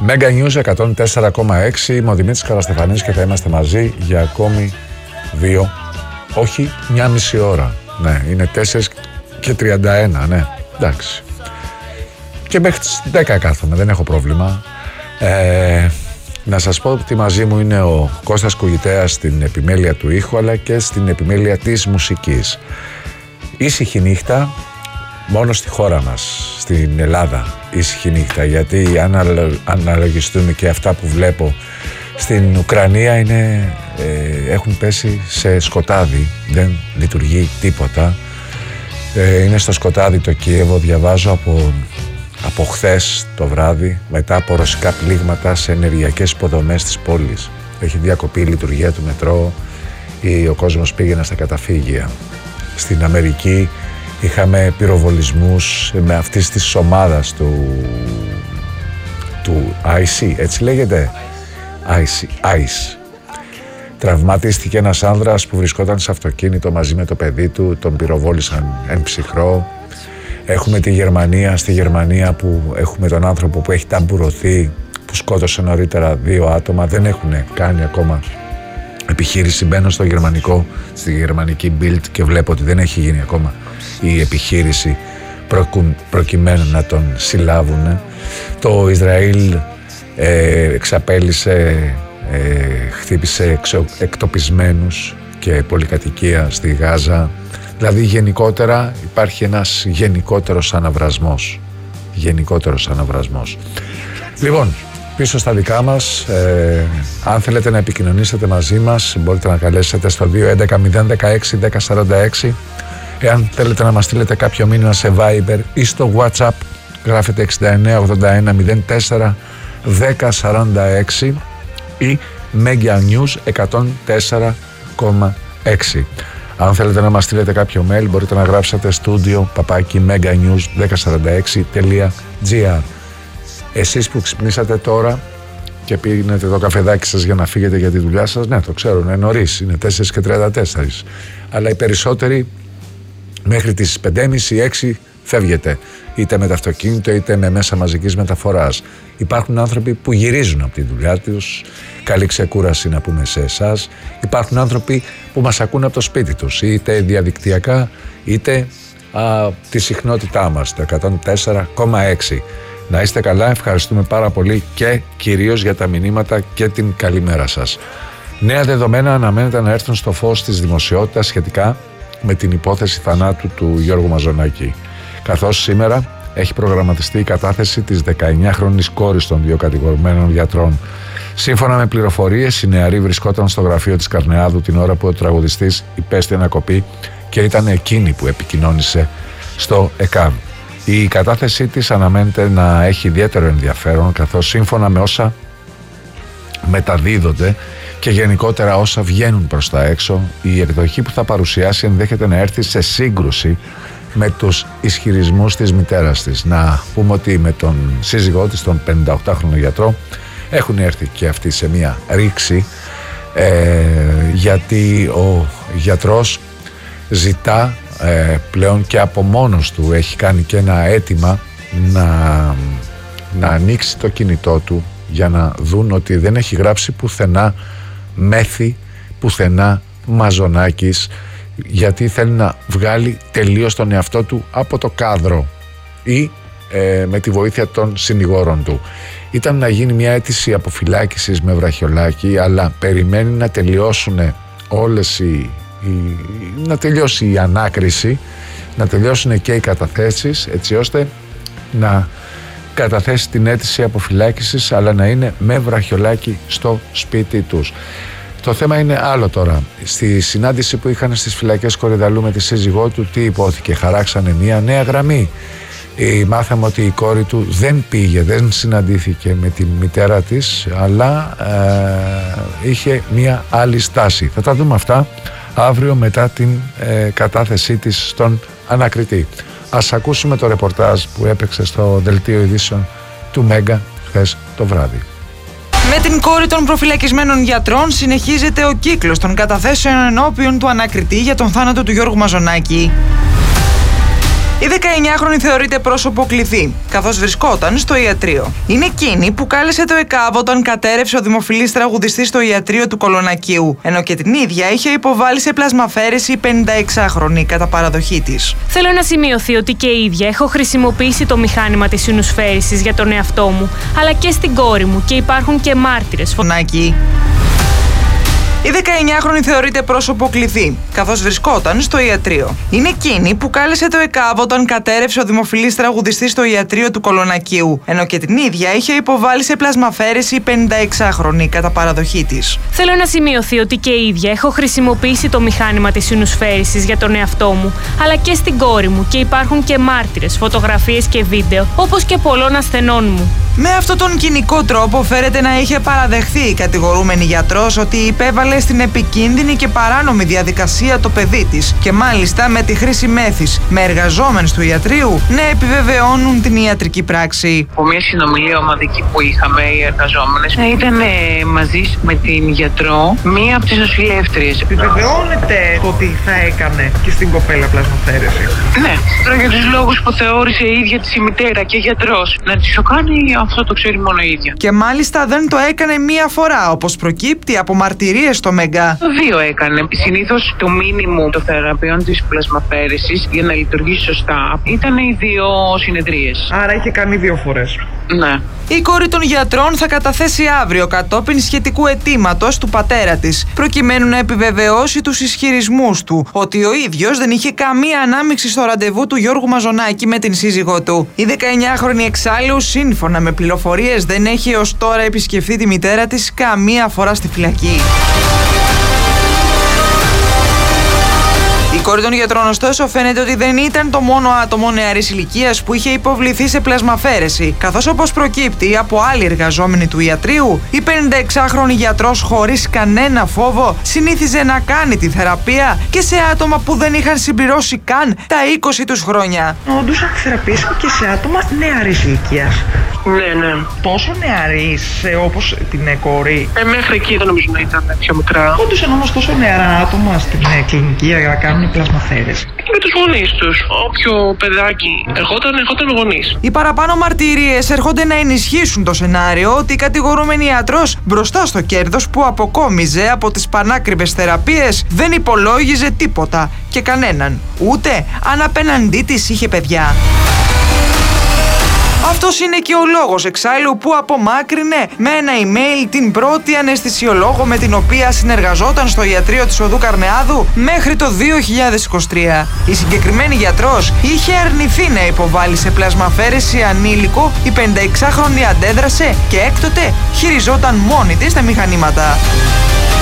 Mega News 104,6. Είμαι ο Δημήτρης Καραστεφανής και θα είμαστε μαζί για ακόμη 2, όχι, 1,5 ώρα. Ναι, είναι 4:31, ναι, εντάξει. Και μέχρι τις 10 κάθομαι, δεν έχω πρόβλημα. Να σας πω ότι μαζί μου είναι ο Κώστας Κουγητέας στην επιμέλεια του ήχου, αλλά και στην επιμέλεια της μουσικής. Ήσυχη νύχτα μόνο στη χώρα μας, στην Ελλάδα. Ήσυχη νύχτα, γιατί αν αναλογιστούμε και αυτά που βλέπω στην Ουκρανία έχουν πέσει σε σκοτάδι, δεν λειτουργεί τίποτα. Είναι στο σκοτάδι το Κίεβο, διαβάζω από χθες το βράδυ, μετά από ρωσικά πλήγματα σε ενεργειακές υποδομές της πόλης. Έχει διακοπεί η λειτουργία του μετρό, ο κόσμος πήγαινε στα καταφύγια. Στην Αμερική είχαμε πυροβολισμούς με αυτής της ομάδας του IC, έτσι λέγεται, ICE. Τραυματίστηκε ένας άνδρας που βρισκόταν σε αυτοκίνητο μαζί με το παιδί του, τον πυροβόλησαν εν ψυχρό. Έχουμε τη Γερμανία, στη Γερμανία που έχουμε τον άνθρωπο που έχει ταμπουρωθεί, που σκότωσε νωρίτερα 2 άτομα, δεν έχουν κάνει ακόμα επιχείρηση. Μπαίνω στη γερμανική Bild και βλέπω ότι δεν έχει γίνει ακόμα η επιχείρηση προκειμένου να τον συλλάβουν. Το Ισραήλ χτύπησε εκτοπισμένους και πολυκατοικία στη Γάζα. Δηλαδή γενικότερα υπάρχει ένας γενικότερος αναβρασμός. Λοιπόν, πίσω στα δικά μας, αν θέλετε να επικοινωνήσετε μαζί μας μπορείτε να καλέσετε στο 211-016-1046. Εάν θέλετε να μας στείλετε κάποιο μήνυμα σε Viber ή στο WhatsApp γράφετε 6981-04-1046 ή Mega News 104,6. Αν θέλετε να μας στείλετε κάποιο mail μπορείτε να γράψετε studio@meganews1046.gr. Εσείς που ξυπνήσατε τώρα και πίνετε το καφεδάκι σας για να φύγετε για τη δουλειά σας, ναι, το ξέρω, είναι νωρίς, είναι 4:34, αλλά οι περισσότεροι μέχρι τις 5:30-6 φεύγετε, είτε με το αυτοκίνητο είτε με μέσα μαζικής μεταφοράς. Υπάρχουν άνθρωποι που γυρίζουν από τη δουλειά τους, καλή ξεκούραση να πούμε σε εσάς. Υπάρχουν άνθρωποι που μας ακούν από το σπίτι τους, είτε διαδικτυακά είτε τη συχνότητά μας, το 104,6. Να είστε καλά, ευχαριστούμε πάρα πολύ και κυρίως για τα μηνύματα και την καλημέρα σας. Νέα δεδομένα αναμένεται να έρθουν στο φως της δημοσιότητας σχετικά με την υπόθεση θανάτου του Γιώργου Μαζονάκη, καθώς σήμερα έχει προγραμματιστεί η κατάθεση της 19χρονης κόρης των 2 κατηγορουμένων γιατρών. Σύμφωνα με πληροφορίες, η νεαρή βρισκόταν στο γραφείο της Καρνεάδου την ώρα που ο τραγουδιστής υπέστη ανακοπή και ήταν εκείνη που επικοινώνησε στο ΕΚΑΒ. Η κατάθεσή της αναμένεται να έχει ιδιαίτερο ενδιαφέρον, καθώς σύμφωνα με όσα μεταδίδονται και γενικότερα όσα βγαίνουν προς τα έξω, η εκδοχή που θα παρουσιάσει ενδέχεται να έρθει σε σύγκρουση με τους ισχυρισμούς της μητέρας της. Να πούμε ότι με τον σύζυγό της, τον 58χρονο γιατρό, έχουν έρθει και αυτοί σε μια ρήξη, γιατί ο γιατρός ζητά πλέον και από μόνος του, έχει κάνει και ένα αίτημα να ανοίξει το κινητό του για να δουν ότι δεν έχει γράψει πουθενά Μέθη, πουθενά Μαζονάκης, γιατί θέλει να βγάλει τελείως τον εαυτό του από το κάδρο ή με τη βοήθεια των συνηγόρων του. Ήταν να γίνει μια αίτηση αποφυλάκησης με βραχιολάκι, αλλά περιμένει να τελειώσουν να τελειώσει η ανάκριση, να τελειώσουν και οι καταθέσεις, έτσι ώστε να καταθέσει την αίτηση αποφυλάκησης, αλλά να είναι με βραχιολάκι στο σπίτι τους. Το θέμα είναι άλλο τώρα. Στη συνάντηση που είχαν στις φυλακές Κορυδαλού με τη σύζυγό του, τι υπόθηκε? Χαράξανε μια νέα γραμμή. Μάθαμε ότι η κόρη του δεν συναντήθηκε με τη μητέρα της, αλλά είχε μια άλλη στάση. Θα τα δούμε αυτά αύριο μετά την κατάθεσή της στον ανακριτή. Ας ακούσουμε το ρεπορτάζ που έπαιξε στο δελτίο ειδήσεων του Μέγκα χθες το βράδυ. Με την κόρη των προφυλακισμένων γιατρών συνεχίζεται ο κύκλος των καταθέσεων ενώπιον του ανακριτή για τον θάνατο του Γιώργου Μαζονάκη. Η 19χρονη θεωρείται πρόσωπο κλειδί, καθώς βρισκόταν στο ιατρείο. Είναι εκείνη που κάλεσε το ΕΚΑΒ όταν κατέρευσε ο δημοφιλής τραγουδιστής στο ιατρείο του Κολονακίου, ενώ και την ίδια είχε υποβάλει σε πλασμαφαίρεση η 56χρονη κατά παραδοχή της. Θέλω να σημειωθεί ότι και η ίδια έχω χρησιμοποιήσει το μηχάνημα της συνουσφαίρησης για τον εαυτό μου, αλλά και στην κόρη μου και υπάρχουν και μάρτυρες. Φωνάκι. Η 19χρονη θεωρείται πρόσωπο κλειδί, καθώς βρισκόταν στο ιατρείο. Είναι εκείνη που κάλεσε το ΕΚΑΒ όταν κατέρευσε ο δημοφιλής τραγουδιστής στο ιατρείο του Κολονακίου, ενώ και την ίδια είχε υποβάλει σε πλασμαφαίρεση η 56χρονη κατά παραδοχή της. Θέλω να σημειωθεί ότι και η ίδια έχω χρησιμοποιήσει το μηχάνημα της συνουσφαίρησης για τον εαυτό μου, αλλά και στην κόρη μου και υπάρχουν και μάρτυρες, φωτογραφίες και βίντεο, όπως και πολλών ασθενών μου. Με αυτόν τον κοινικό τρόπο φέρεται να είχε παραδεχθεί η κατηγορούμενη γιατρός ότι υπέβαλε στην επικίνδυνη και παράνομη διαδικασία το παιδί της και μάλιστα με τη χρήση μέθης, με εργαζόμενους του ιατρείου να επιβεβαιώνουν την ιατρική πράξη. Από μια συνομιλία ομαδική που είχαμε οι εργαζόμενες, ήταν μαζί με την γιατρό μία από τις νοσηλεύτριες. Επιβεβαιώνεται ότι θα έκανε και στην κοπέλα πλασμοφαίρεση? Ναι, τώρα για τους λόγους που θεώρησε η ίδια της η μητέρα και γιατρός να της το κάνει, αυτό το ξέρει μόνο η ίδια. Και μάλιστα δεν το έκανε μία φορά, όπως προκύπτει από μαρτυρίες στο Μέγκα. 2 έκανε. Συνήθως το μίνιμουμ των θεραπείων της πλασμαφαίρεσης για να λειτουργήσει σωστά ήταν οι 2 συνεδρίες. Άρα είχε κάνει 2 φορές. Ναι. Η κόρη των γιατρών θα καταθέσει αύριο κατόπιν σχετικού αιτήματος του πατέρα της, προκειμένου να επιβεβαιώσει τους ισχυρισμούς του ότι ο ίδιος δεν είχε καμία ανάμειξη στο ραντεβού του Γιώργου Μαζονάκη με την σύζυγό του. Η 19χρονη εξάλλου, σύμφωνα με πληροφορίες, δεν έχει ως τώρα επισκεφθεί τη μητέρα της καμία φορά στη φυλακή. Η κόρη των γιατρών, ωστόσο, φαίνεται ότι δεν ήταν το μόνο άτομο νεαρής ηλικίας που είχε υποβληθεί σε πλασμαφαίρεση, καθώς όπως προκύπτει από άλλη εργαζόμενη του ιατρείου, η 56χρονη γιατρός χωρίς κανένα φόβο συνήθιζε να κάνει τη θεραπεία και σε άτομα που δεν είχαν συμπληρώσει καν τα 20 τους χρόνια. Όντως θεραπείες και σε άτομα νεαρής ηλικίας. Ναι. Τόσο νεαρής όπως την κόρη? Μέχρι εκεί δεν νομίζω να ήταν πιο μικρά. Όντως όμως τόσο νεαρά άτομα στην κλινική για να κάνουν πλασμαφαίρεση? Με τους γονείς τους. Όποιο παιδάκι ερχόταν με γονείς. Οι παραπάνω μαρτυρίες έρχονται να ενισχύσουν το σενάριο ότι η κατηγορούμενη ιατρός μπροστά στο κέρδος που αποκόμιζε από τις πανάκριβες θεραπείες δεν υπολόγιζε τίποτα και κανέναν, ούτε αν απέναντί της είχε παιδιά. Αυτός είναι και ο λόγος εξάλλου που απομάκρυνε με ένα email την πρώτη αναισθησιολόγο με την οποία συνεργαζόταν στο ιατρείο της Οδού Καρνεάδου μέχρι το 2023. Η συγκεκριμένη γιατρός είχε αρνηθεί να υποβάλει σε πλασμαφαίρεση ανήλικο, η 56χρονη αντέδρασε και έκτοτε χειριζόταν μόνη της τα μηχανήματα.